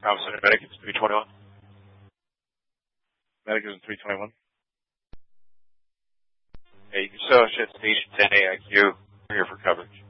Bravo Center, Medic is 321. Medic is in 321. Hey, you can still at station 10 AIQ. We're here for coverage.